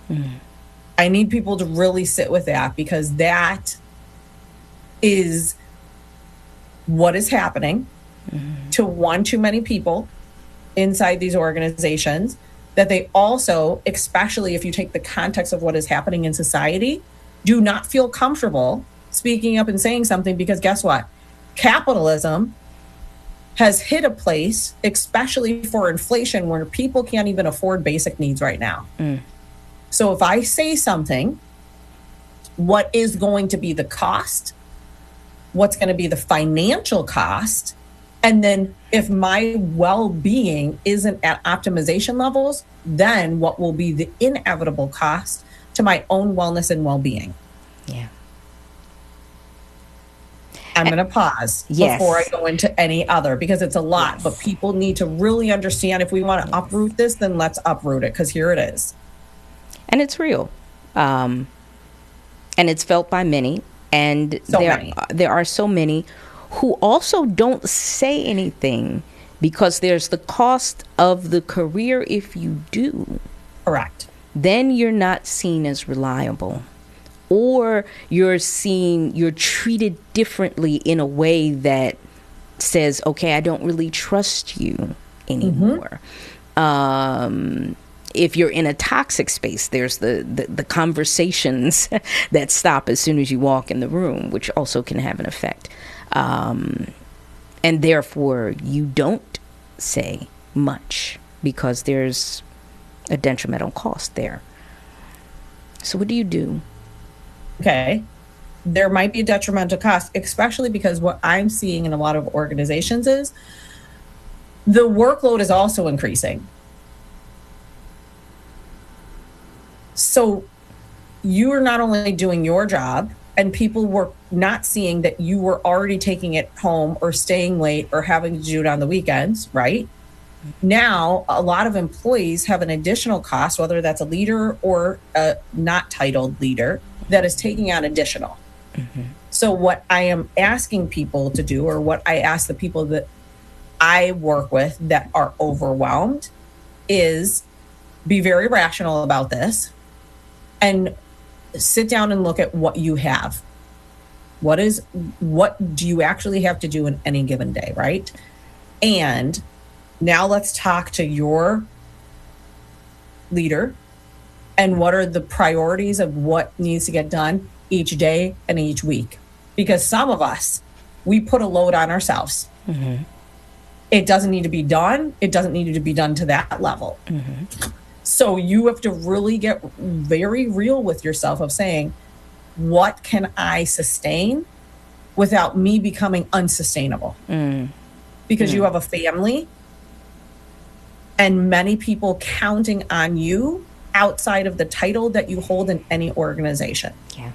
I need people to really sit with that, because that is what is happening to one too many people inside these organizations, that they also, especially if you take the context of what is happening in society, do not feel comfortable speaking up and saying something, because guess what? Capitalism has hit a place, especially for inflation, where people can't even afford basic needs right now. So if I say something, what is going to be the cost? What's going to be the financial cost? And then if my well-being isn't at optimization levels, then what will be the inevitable cost to my own wellness and well-being? Yeah. I'm going to pause before I go into any other, because it's a lot, but people need to really understand, if we want to uproot this, then let's uproot it, because here it is. And it's real. And it's felt by many. And there are so many who also don't say anything, because there's the cost of the career if you do. Correct. Then you're not seen as reliable. Or you're treated differently in a way that says, okay, I don't really trust you anymore. If you're in a toxic space, there's the conversations that stop as soon as you walk in the room, which also can have an effect. And therefore, you don't say much, because there's a detrimental cost there. So what do you do? Okay, there might be a detrimental cost, especially because what I'm seeing in a lot of organizations is the workload is also increasing. So you are not only doing your job, and people were not seeing that you were already taking it home or staying late or having to do it on the weekends, right? Now, a lot of employees have an additional cost, whether that's a leader or a not titled leader, that is taking on additional. So what I am asking people to do, or what I ask the people that I work with that are overwhelmed, is be very rational about this and sit down and look at what you have. What do you actually have to do in any given day, right? And now let's talk to your leader, and what are the priorities of what needs to get done each day and each week? Because some of us, we put a load on ourselves. It doesn't need to be done. It doesn't need to be done to that level. So you have to really get very real with yourself of saying, what can I sustain without me becoming unsustainable? Because you have a family and many people counting on you outside of the title that you hold in any organization.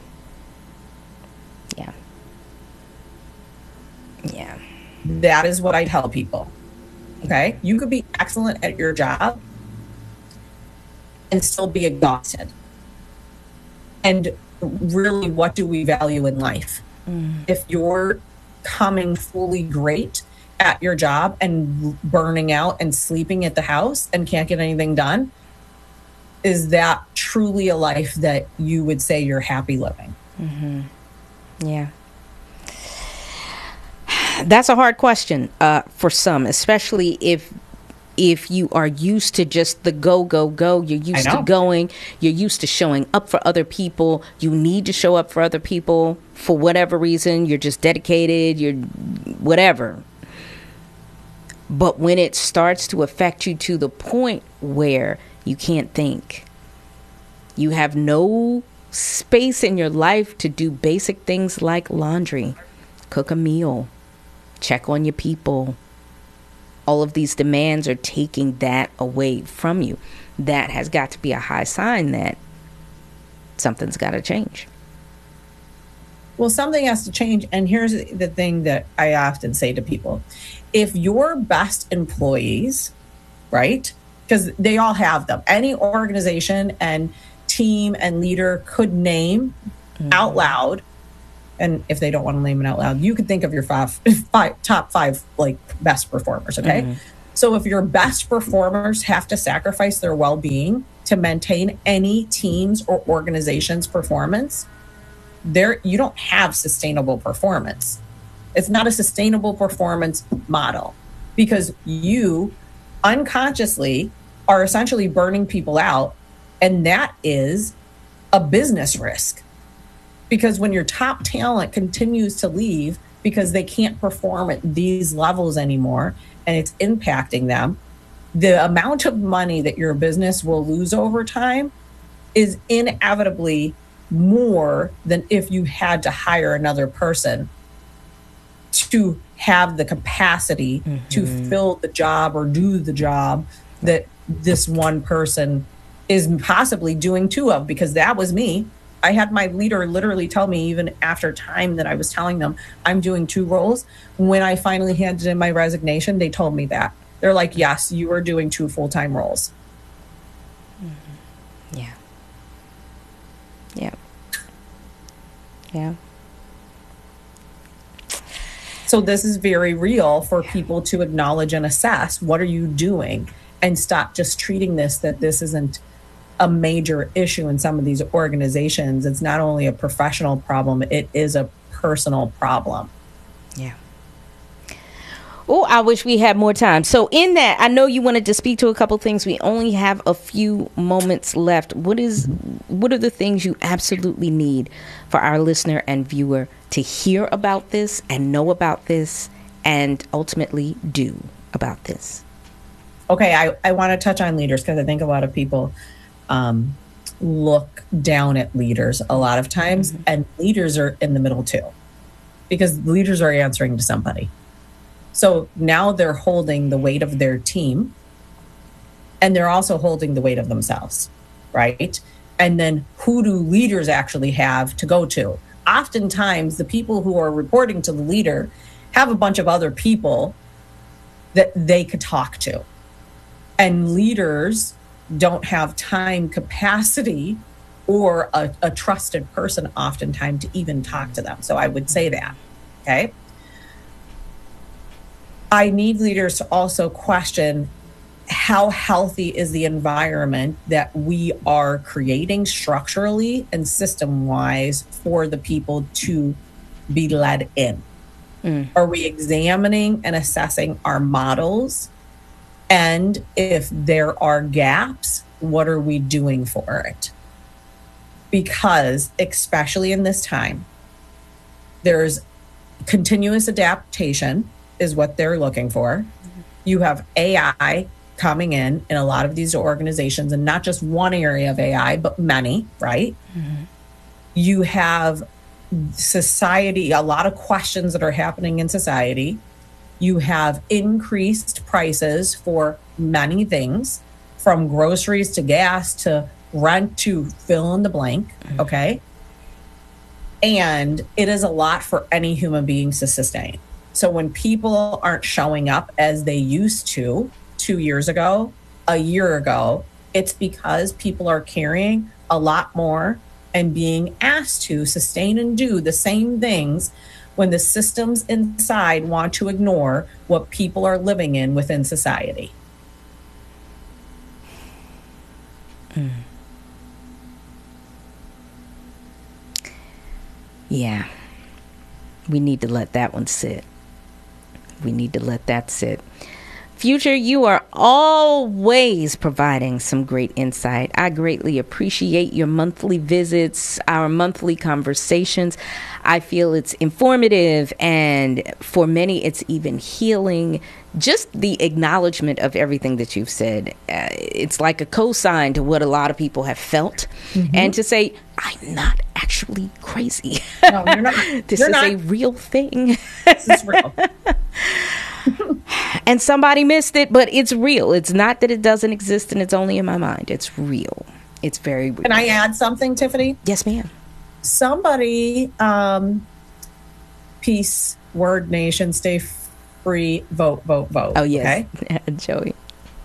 Yeah. That is what I tell people. Okay? You could be excellent at your job and still be exhausted. And really, what do we value in life? If you're coming fully great at your job and burning out and sleeping at the house and can't get anything done, is that truly a life that you would say you're happy living? Yeah. That's a hard question for some, especially if you are used to just the go. You're used to going. You're used to showing up for other people. You need to show up for other people for whatever reason. You're just dedicated. You're whatever. But when it starts to affect you to the point where you can't think, you have no space in your life to do basic things like laundry, cook a meal, check on your people. All of these demands are taking that away from you. That has got to be a high sign that something's got to change. Well, something has to change. And here's the thing that I often say to people. If your best employees, right, because they all have them, any organization and team and leader could name out loud, and if they don't want to name it out loud, you could think of your top five like best performers, okay? So if your best performers have to sacrifice their well-being to maintain any team's or organization's performance, you don't have sustainable performance. It's not a sustainable performance model, because you unconsciously are essentially burning people out, and that is a business risk. Because when your top talent continues to leave because they can't perform at these levels anymore and it's impacting them, the amount of money that your business will lose over time is inevitably more than if you had to hire another person to have the capacity to fill the job or do the job that this one person is possibly doing two of. Because that was me. I had my leader literally tell me, even after time that I was telling them I'm doing two roles, when I finally handed in my resignation, they told me that. They're like, yes, you are doing two full-time roles. Yeah. Yeah. Yeah. So this is very real for people to acknowledge and assess. What are you doing? And stop just treating that this isn't a major issue in some of these organizations. It's not only a professional problem, it is a personal problem. Yeah. Oh, I wish we had more time. So in that, I know you wanted to speak to a couple things. We only have a few moments left. What are the things you absolutely need for our listener and viewer to hear about this and know about this and ultimately do about this? Okay, I want to touch on leaders, because I think a lot of people look down at leaders a lot of times, and leaders are in the middle too, because leaders are answering to somebody. So now they're holding the weight of their team, and they're also holding the weight of themselves, right? And then who do leaders actually have to go to? Oftentimes, the people who are reporting to the leader have a bunch of other people that they could talk to. And leaders don't have time, capacity, or a trusted person oftentimes to even talk to them. So I would say that, okay? I need leaders to also question, how healthy is the environment that we are creating structurally and system-wise for the people to be led in? Are we examining and assessing our models? And if there are gaps, what are we doing for it? Because especially in this time, there's continuous adaptation is what they're looking for. You have AI coming in a lot of these organizations, and not just one area of AI, but many, right? You have society, a lot of questions that are happening in society. You have increased prices for many things, from groceries to gas to rent to fill in the blank, okay? And it is a lot for any human beings to sustain. So when people aren't showing up as they used to 2 years ago, a year ago, it's because people are carrying a lot more and being asked to sustain and do the same things when the systems inside want to ignore what people are living in within society. Yeah. We need to let that one sit. We need to let that sit. Future, you are always providing some great insight. I greatly appreciate your monthly visits, our monthly conversations. I feel it's informative, and for many, it's even healing. Just the acknowledgement of everything that you've said. It's like a cosign to what a lot of people have felt. And to say, I'm not actually crazy. No, you're not. This is a real thing. This is real. And somebody missed it, but it's real. It's not that it doesn't exist and it's only in my mind. It's real. It's very real. Can I add something, Tiffany? Yes, ma'am. Somebody, peace, word nation, stay free, vote. Oh, yes. Okay? Joey.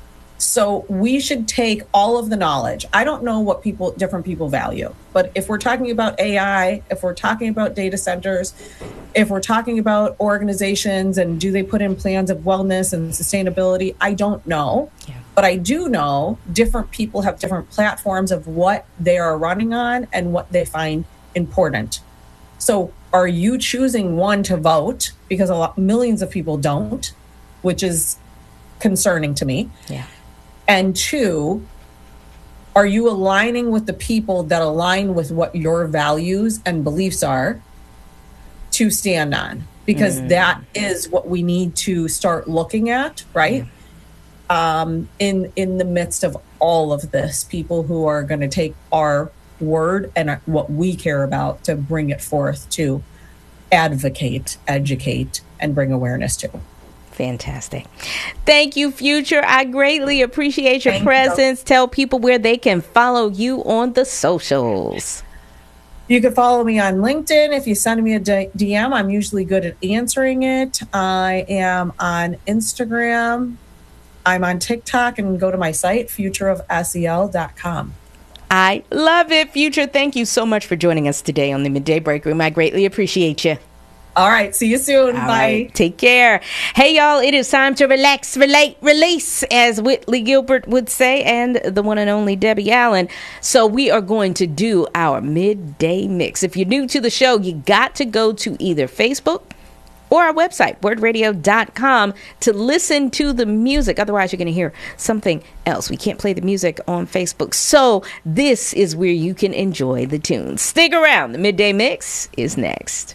So we should take all of the knowledge. I don't know what different people value, but if we're talking about AI, if we're talking about data centers, if we're talking about organizations and do they put in plans of wellness and sustainability, I don't know. Yeah. But I do know different people have different platforms of what they are running on and what they find important. So are you choosing one to vote? Because millions of people don't, which is concerning to me. Yeah. And two, are you aligning with the people that align with what your values and beliefs are to stand on? Because that is what we need to start looking at, right? In the midst of all of this, people who are going to take our word and what we care about to bring it forth to advocate, educate, and bring awareness to. Fantastic. Thank you, Future. I greatly appreciate your presence. Tell people where they can follow you on the socials. You can follow me on LinkedIn. If you send me a DM, I'm usually good at answering it. I am on Instagram. I'm on TikTok, and go to my site, futureofsel.com. I love it, Future. Thank you so much for joining us today on the Midday Break Room. I greatly appreciate you. All right. See you soon. All Bye. Right, take care. Hey, y'all. It is time to relax, relate, release, as Whitley Gilbert would say, and the one and only Debbie Allen. So we are going to do our midday mix. If you're new to the show, you got to go to either Facebook or our website, wordradio.com, to listen to the music. Otherwise, you're going to hear something else. We can't play the music on Facebook. So this is where you can enjoy the tunes. Stick around. The Midday Mix is next.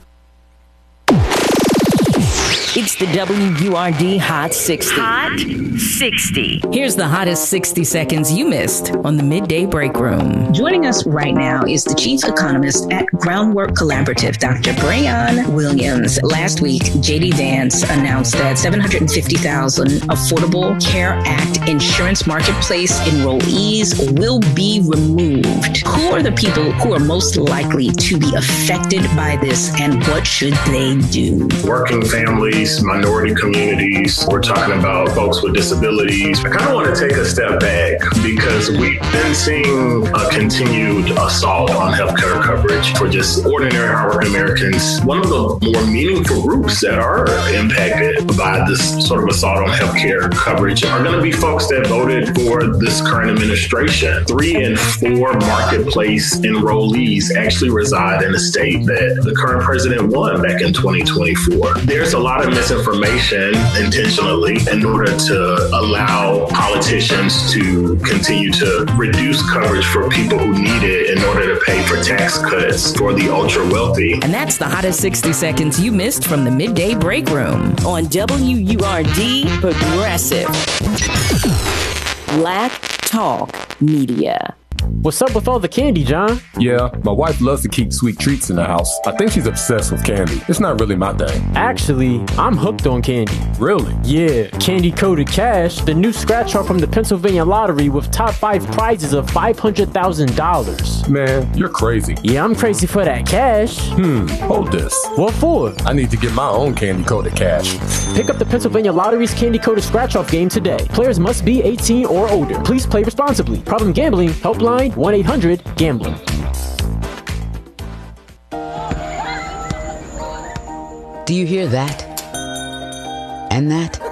It's the WURD Hot 60. Hot 60. Here's the hottest 60 seconds you missed on the Midday Break Room. Joining us right now is the chief economist at Groundwork Collaborative, Dr. Brayon Williams. Last week, JD Vance announced that 750,000 Affordable Care Act insurance marketplace enrollees will be removed. Who are the people who are most likely to be affected by this, and what should they do? Working families, minority communities. We're talking about folks with disabilities. I kind of want to take a step back because we've been seeing a continued assault on healthcare coverage for just ordinary hardworking Americans. One of the more meaningful groups that are impacted by this sort of assault on healthcare coverage are going to be folks that voted for this current administration. 3 in 4 marketplace enrollees actually reside in a state that the current president won back in 2024. There's a lot of misinformation intentionally in order to allow politicians to continue to reduce coverage for people who need it in order to pay for tax cuts for the ultra wealthy. And that's the hottest 60 seconds you missed from the Midday Break Room on WURD Progressive. Black Talk Media. What's up with all the candy, John? Yeah, my wife loves to keep sweet treats in the house. I think she's obsessed with candy. It's not really my thing. Actually, I'm hooked on candy. Really? Yeah, Candy Coated Cash, the new scratch off from the Pennsylvania Lottery with top 5 prizes of $500,000. Man, you're crazy. Yeah, I'm crazy for that cash. Hold this. What for? I need to get my own Candy Coated Cash. Pick up the Pennsylvania Lottery's Candy Coated Scratch Off game today. Players must be 18 or older. Please play responsibly. Problem gambling, helpline 1-800-GAMBLER. Do you hear that? And that?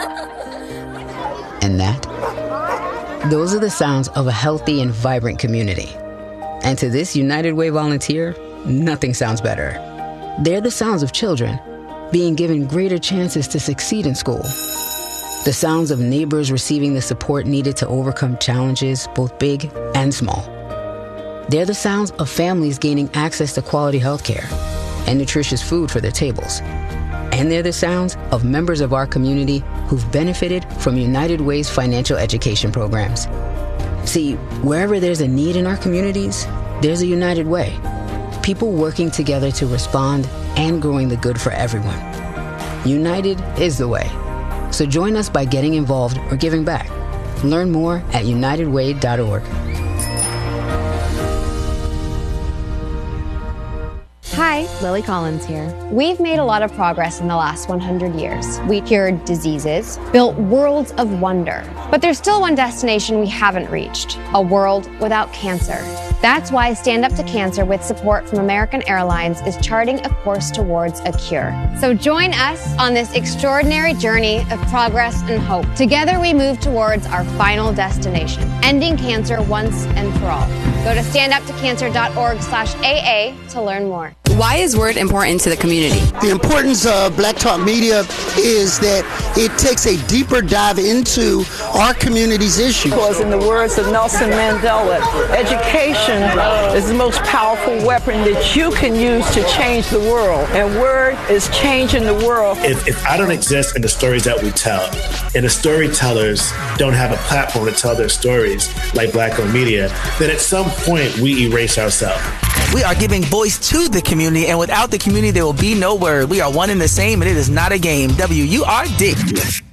And that? Those are the sounds of a healthy and vibrant community. And to this United Way volunteer, nothing sounds better. They're the sounds of children being given greater chances to succeed in school. The sounds of neighbors receiving the support needed to overcome challenges, both big and small. They're the sounds of families gaining access to quality health care and nutritious food for their tables. And they're the sounds of members of our community who've benefited from United Way's financial education programs. See, wherever there's a need in our communities, there's a United Way. People working together to respond and growing the good for everyone. United is the way. So join us by getting involved or giving back. Learn more at unitedway.org. Hi, Lily Collins here. We've made a lot of progress in the last 100 years. We cured diseases, built worlds of wonder. But there's still one destination we haven't reached, a world without cancer. That's why Stand Up to Cancer, with support from American Airlines, is charting a course towards a cure. So join us on this extraordinary journey of progress and hope. Together we move towards our final destination, ending cancer once and for all. Go to standuptocancer.org/AA to learn more. Why is Word important to the community? The importance of Black Talk Media is that it takes a deeper dive into our community's issues. Because in the words of Nelson Mandela, education is the most powerful weapon that you can use to change the world. And Word is changing the world. If I don't exist in the stories that we tell, and the storytellers don't have a platform to tell their stories like Black-owned media, then at some point we erase ourselves. We are giving voice to the community, and without the community, there will be no Word. We are one and the same, and it is not a game. WURD.